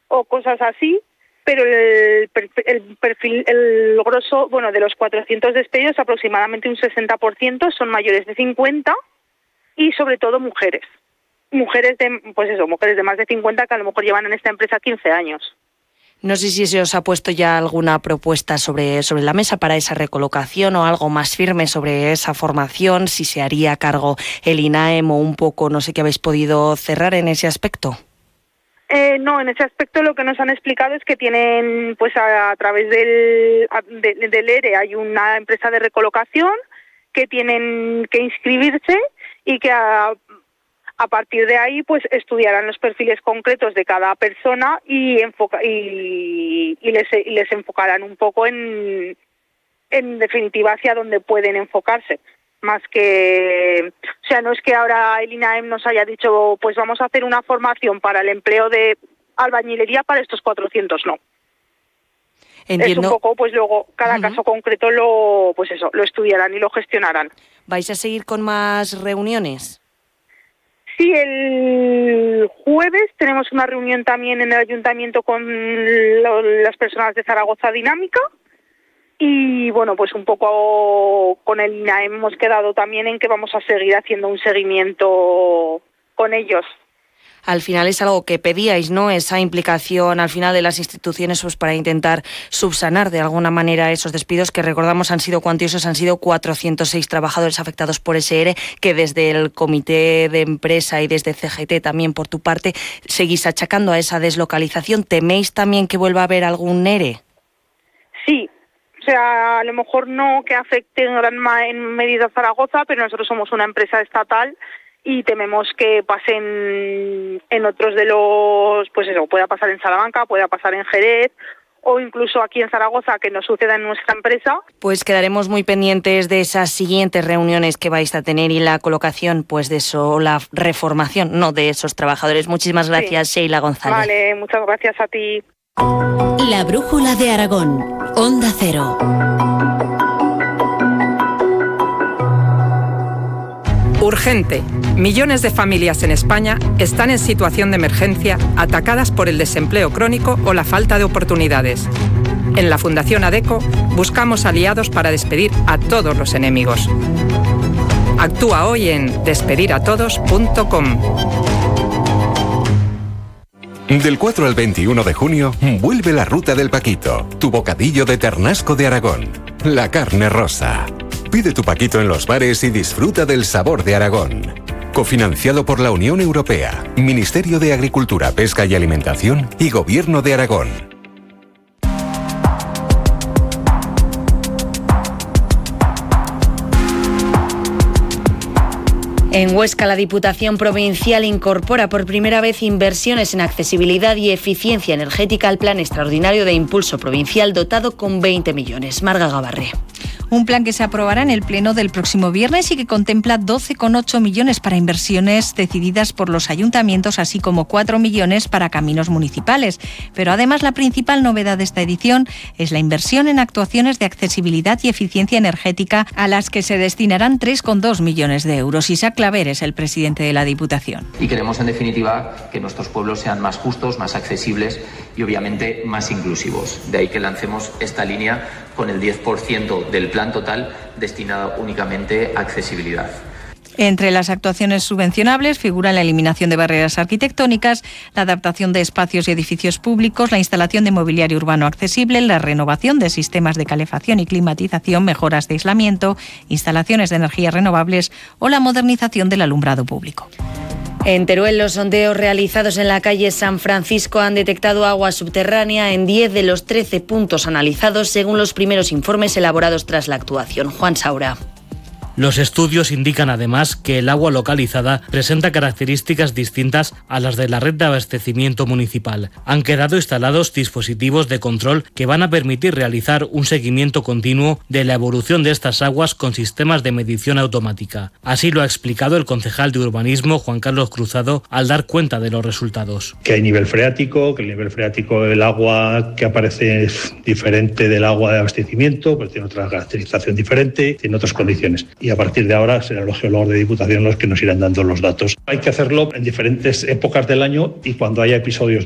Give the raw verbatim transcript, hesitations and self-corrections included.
o cosas así, pero el perfil, el perfil, el grosso, bueno, de los cuatrocientos despedidos, aproximadamente un sesenta por ciento son mayores de cincuenta y sobre todo mujeres. Mujeres de, pues eso, mujeres de más de cincuenta que a lo mejor llevan en esta empresa quince años. No sé si se os ha puesto ya alguna propuesta sobre, sobre la mesa para esa recolocación o algo más firme sobre esa formación, si se haría cargo el INAEM o un poco, no sé qué habéis podido cerrar en ese aspecto. Eh, no, en ese aspecto lo que nos han explicado es que tienen, pues a, a través del, de, del E R E hay una empresa de recolocación que tienen que inscribirse y que a, a partir de ahí pues estudiarán los perfiles concretos de cada persona y, enfoca, y, y, les, y les enfocarán un poco en, en definitiva hacia dónde pueden enfocarse. Más que, o sea, no es que ahora el INAEM nos haya dicho, pues vamos a hacer una formación para el empleo de albañilería para estos cuatrocientos, no. Entiendo. Es un poco, pues luego cada uh-huh. caso concreto lo, pues eso, lo estudiarán y lo gestionarán. ¿Vais a seguir con más reuniones? Sí, el jueves tenemos una reunión también en el ayuntamiento con lo, las personas de Zaragoza Dinámica. Y bueno, pues un poco con el INAEM hemos quedado también en que vamos a seguir haciendo un seguimiento con ellos. Al final es algo que pedíais, ¿no? Esa implicación al final de las instituciones pues, para intentar subsanar de alguna manera esos despidos que recordamos han sido cuantiosos, han sido cuatrocientos seis trabajadores afectados por ese E R E, que desde el comité de empresa y desde C G T también por tu parte seguís achacando a esa deslocalización. ¿Teméis también que vuelva a haber algún E R E? Sí. O sea, a lo mejor no que afecte en gran en medida a Zaragoza, pero nosotros somos una empresa estatal y tememos que pasen en otros de los, pues eso, pueda pasar en Salamanca, pueda pasar en Jerez o incluso aquí en Zaragoza, que no suceda en nuestra empresa. Pues quedaremos muy pendientes de esas siguientes reuniones que vais a tener y la colocación, pues de eso, la reformación, no de esos trabajadores. Muchísimas gracias, sí. Sheila González. Vale, muchas gracias a ti. La Brújula de Aragón, Onda Cero. Urgente. Millones de familias en España están en situación de emergencia, atacadas por el desempleo crónico o la falta de oportunidades. En la Fundación ADECO buscamos aliados para despedir a todos los enemigos. Actúa hoy en despedir a todos punto com. Del cuatro al veintiuno de junio, vuelve la Ruta del Paquito, tu bocadillo de ternasco de Aragón. La carne rosa. Pide tu paquito en los bares y disfruta del sabor de Aragón. Cofinanciado por la Unión Europea, Ministerio de Agricultura, Pesca y Alimentación y Gobierno de Aragón. En Huesca, la Diputación Provincial incorpora por primera vez inversiones en accesibilidad y eficiencia energética al Plan Extraordinario de Impulso Provincial dotado con veinte millones. Marga Gabarré. Un plan que se aprobará en el pleno del próximo viernes y que contempla doce coma ocho millones para inversiones decididas por los ayuntamientos, así como cuatro millones para caminos municipales. Pero además la principal novedad de esta edición es la inversión en actuaciones de accesibilidad y eficiencia energética, a las que se destinarán tres coma dos millones de euros. Isaac Claver es el presidente de la Diputación. Y queremos, en definitiva, que nuestros pueblos sean más justos, más accesibles y, obviamente, más inclusivos. De ahí que lancemos esta línea con el diez por ciento del plan total destinado únicamente a accesibilidad. Entre las actuaciones subvencionables figuran la eliminación de barreras arquitectónicas, la adaptación de espacios y edificios públicos, la instalación de mobiliario urbano accesible, la renovación de sistemas de calefacción y climatización, mejoras de aislamiento, instalaciones de energías renovables o la modernización del alumbrado público. En Teruel, los sondeos realizados en la calle San Francisco han detectado agua subterránea en diez de los trece puntos analizados, según los primeros informes elaborados tras la actuación. Juan Saura. Los estudios indican además que el agua localizada presenta características distintas a las de la red de abastecimiento municipal. Han quedado instalados dispositivos de control que van a permitir realizar un seguimiento continuo de la evolución de estas aguas con sistemas de medición automática. Así lo ha explicado el concejal de Urbanismo, Juan Carlos Cruzado, al dar cuenta de los resultados. Que hay nivel freático, que el nivel freático del agua que aparece es diferente del agua de abastecimiento, pues tiene otra caracterización diferente, tiene otras condiciones. Y a partir de ahora serán los geólogos de Diputación los que nos irán dando los datos. Hay que hacerlo en diferentes épocas del año y cuando haya episodios